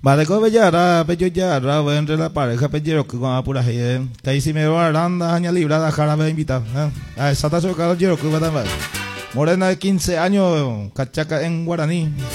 Vale, como ya, pero ya, entre la pareja, pero que con apura, que ahí si me va a dar años librada, jarabe invitado. A esa taza de calor, yo que va a dar. Morena de 15 años, cachaca en guaraní.